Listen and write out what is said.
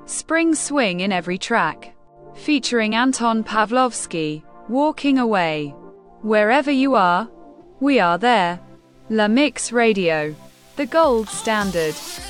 Spring swing in every track. Featuring Anton Pavlovsky, Walking Away. Wherever you are, we are there. La Mix Radio, the gold standard.